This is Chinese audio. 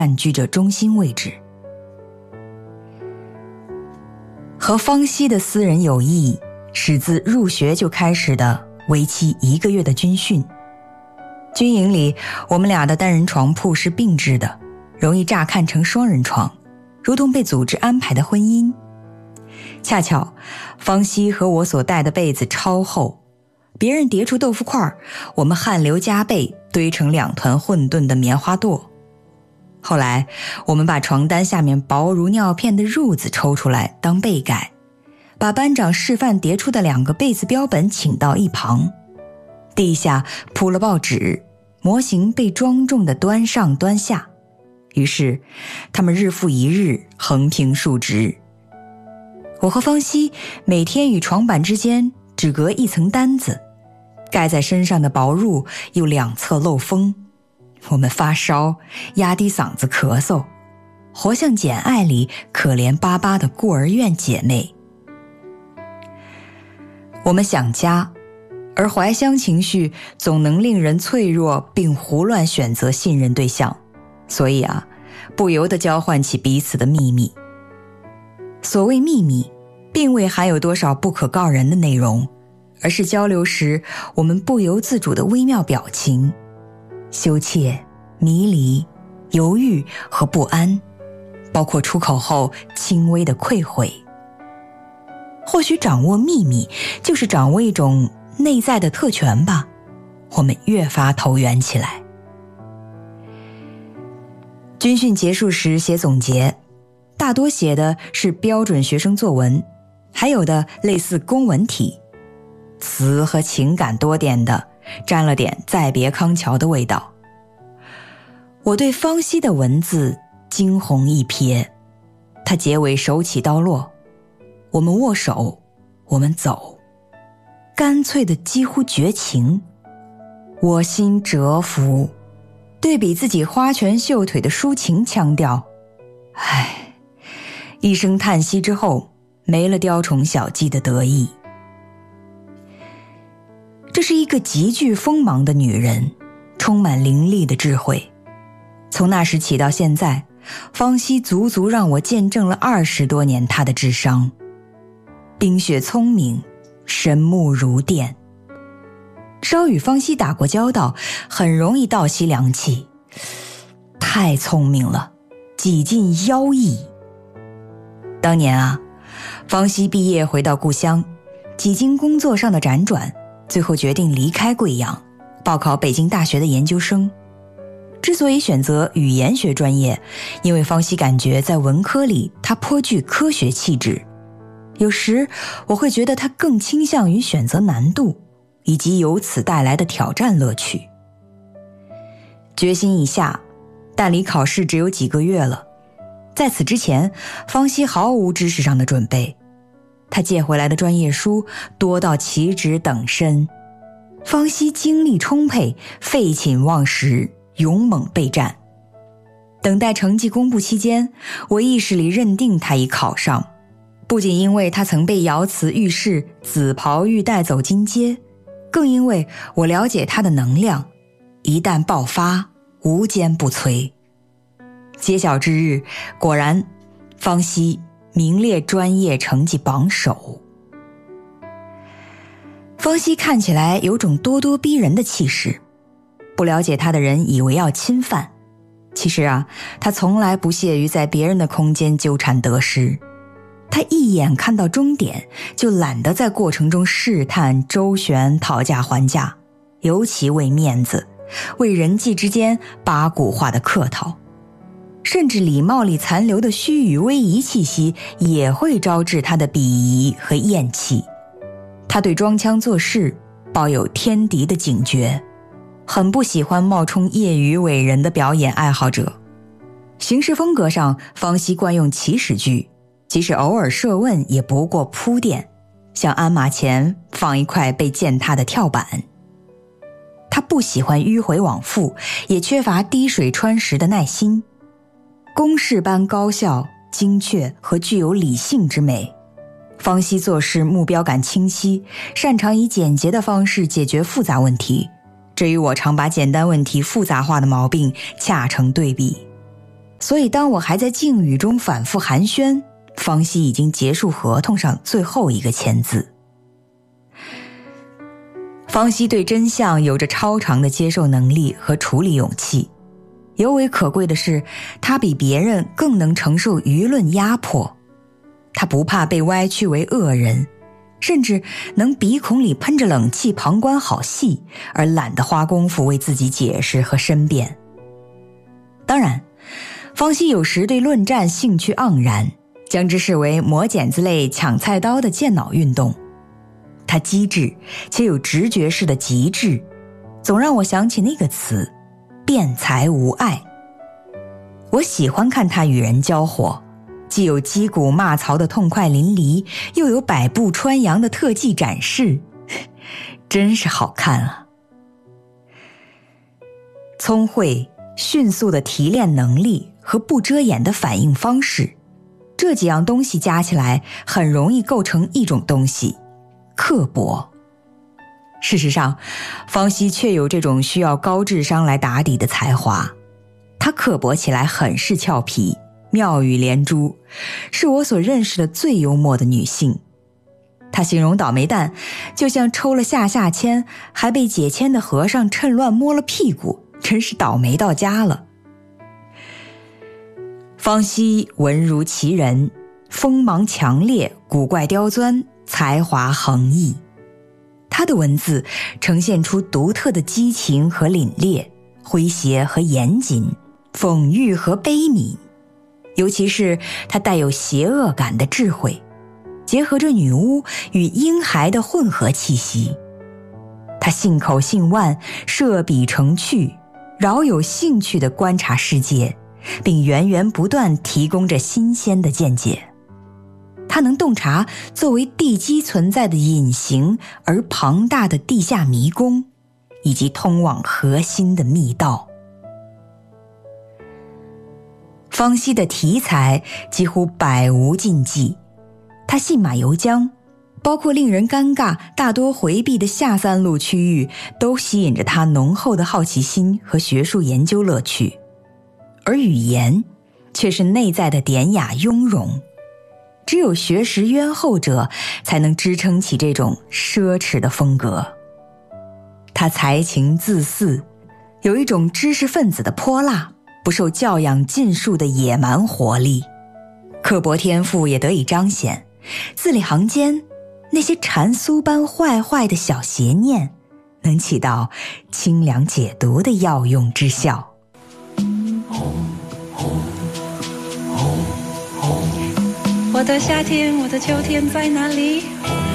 占据着中心位置。和方熙的私人友谊始自入学就开始的为期1个月的军训。军营里，我们俩的单人床铺是并置的，容易乍看成双人床，如同被组织安排的婚姻。恰巧方熙和我所带的被子超厚，别人叠出豆腐块，我们汗流浃背，堆成2团混沌的棉花垛。后来我们把床单下面薄如尿片的褥子抽出来当被盖，把班长示范叠出的2个被子标本请到一旁，地下铺了报纸，模型被庄重地端上端下，于是他们日复一日横平竖直。我和方熙每天与床板之间只隔1层单子，盖在身上的薄褥又2侧漏风，我们发烧，压低嗓子咳嗽，活像《简爱》里可怜巴巴的孤儿院姐妹。我们想家，而怀乡情绪总能令人脆弱并胡乱选择信任对象，所以不由得交换起彼此的秘密。所谓秘密，并未含有多少不可告人的内容，而是交流时我们不由自主的微妙表情，羞怯、迷离、犹豫和不安，包括出口后轻微的愧悔。或许掌握秘密就是掌握一种内在的特权吧，我们越发投缘起来。军训结束时写总结，大多写的是标准学生作文，还有的类似公文体，词和情感多点的，沾了点再别康桥的味道。我对方熙的文字惊鸿一瞥，他结尾手起刀落，我们握手，我们走，干脆的几乎绝情，我心折服。对比自己花拳绣腿的抒情腔调，一声叹息之后，没了雕虫小技的得意。这是一个极具锋芒的女人，充满凌厉的智慧。从那时起到现在，方熙足足让我见证了20多年她的智商。冰雪聪明，神目如电。稍与方熙打过交道，很容易倒吸凉气。太聪明了，几近妖异。当年方熙毕业回到故乡，几经工作上的辗转，最后决定离开贵阳，报考北京大学的研究生。之所以选择语言学专业，因为方熙感觉在文科里他颇具科学气质，有时我会觉得他更倾向于选择难度以及由此带来的挑战乐趣。决心已下，但离考试只有几个月了。在此之前，方熙毫无知识上的准备，他借回来的专业书多到岂止等身。方熙精力充沛，废寝忘食，勇猛备战。等待成绩公布期间，我意识里认定他已考上，不仅因为他曾被瑶池御室紫袍玉带走金阶，更因为我了解他的能量，一旦爆发，无坚不摧。揭晓之日，果然方熙名列专业成绩榜首。方熙看起来有种咄咄逼人的气势，不了解他的人以为要侵犯，其实他从来不屑于在别人的空间纠缠得失。他一眼看到终点，就懒得在过程中试探周旋讨价还价，尤其为面子，为人际之间八股化的客套，甚至礼貌里残留的虚与委蛇气息也会招致他的鄙夷和厌弃。他对装腔作势抱有天敌的警觉，很不喜欢冒充业余伟人的表演爱好者。行事风格上，方熙惯用起始句，即使偶尔设问也不过铺垫，像鞍马前放一块被践踏的跳板。他不喜欢迂回往复，也缺乏滴水穿石的耐心。公式般高效、精确和具有理性之美。方熙做事目标感清晰，擅长以简洁的方式解决复杂问题，这与我常把简单问题复杂化的毛病恰成对比。 所以当我还在静语中反复寒暄，方熙已经结束合同上最后一个签字。方熙对真相有着超常的接受能力和处理勇气，尤为可贵的是，他比别人更能承受舆论压迫。他不怕被歪曲为恶人，甚至能鼻孔里喷着冷气旁观好戏，而懒得花功夫为自己解释和申辩。当然，方熙有时对论战兴趣盎然，将之视为磨剪子类抢菜刀的健脑运动。他机智且有直觉式的极致，总让我想起那个词——辩才无碍。我喜欢看他与人交火，既有击鼓骂曹的痛快淋漓，又有百步穿杨的特技展示，真是好看啊！聪慧、迅速的提炼能力和不遮掩的反应方式，这几样东西加起来，很容易构成一种东西——刻薄。事实上，方熙确有这种需要高智商来打底的才华。他刻薄起来很是俏皮，妙语连珠，是我所认识的最幽默的女性。她形容倒霉蛋就像抽了下签，还被解签的和尚趁乱摸了屁股，真是倒霉到家了。方熙文如其人，锋芒强烈，古怪刁钻，才华横溢。他的文字呈现出独特的激情和凛冽，诙谐和严谨，讽喻和悲悯，尤其是他带有邪恶感的智慧，结合着女巫与婴孩的混合气息。他信口信腕，设笔成趣，饶有兴趣地观察世界，并源源不断提供着新鲜的见解。他能洞察作为地基存在的隐形而庞大的地下迷宫，以及通往核心的密道。方熙的题材几乎百无禁忌，他信马由缰，包括令人尴尬、大多回避的下三路区域，都吸引着他浓厚的好奇心和学术研究乐趣。而语言却是内在的典雅雍容，只有学识渊厚者才能支撑起这种奢侈的风格。他才情自肆，有一种知识分子的泼辣，不受教养禁束的野蛮活力，刻薄天赋也得以彰显。字里行间，那些禅酥般坏的小邪念，能起到清凉解毒的药用之效。 我的夏天，我的秋天在哪里？